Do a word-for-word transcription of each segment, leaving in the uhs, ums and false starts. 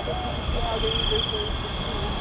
so you can see how the river flows between.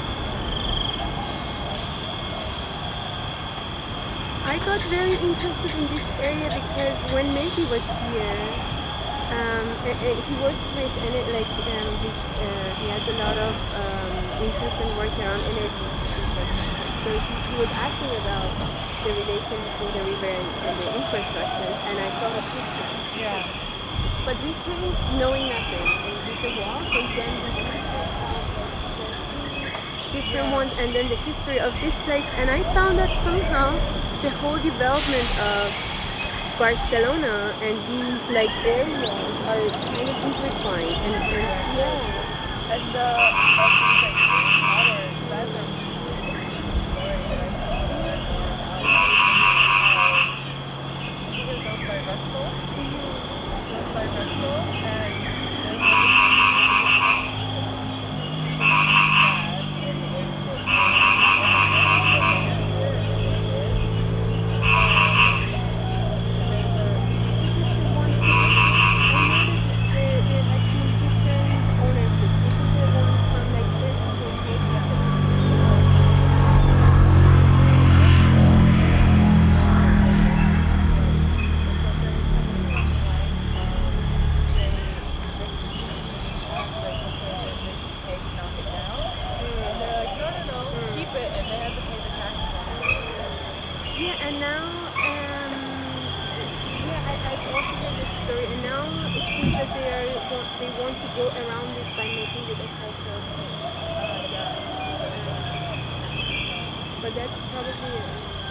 I got very interested in this area because when Mehdi was here, um, uh, uh, he works with ener- like um, his, uh, he has a lot of um, interest and work around energy infrastructure. So he, he was asking about the relation between the river and, and the infrastructure, and I thought of history. Yeah. But we came knowing nothing. We did the walk, and then we researched about like the three different Yeah. ones, and then the history of this place. And I found that somehow the whole development of Barcelona and these like areas are kind of intertwined. And, and yeah, And the, I was gonna say, Twin Towers, that's a really interesting story that I found on the North Island. Um, I think it goes by Rexel. Goes by Rexel, and there's like a famous that in the fourteenth century, the mayor here owned it. Um, there's a, this is the one. It, it, it, I know that there there has been different ownership. This is the one from like thirties or forties, yeah, seventies. yeah. And this building was opened from so there was something along the lines of they refused to break the permit, they just pay to knock it down. Mm, And they're like, no, no, no, keep mm. it, and they had to pay the taxes on it every year. Yeah, and now, um, yeah, I, I've also heard this story, and now it seems that they are want, they want to go around it by making it a cultural site. Uh, yeah, so they're Um, trying to, but that's probably.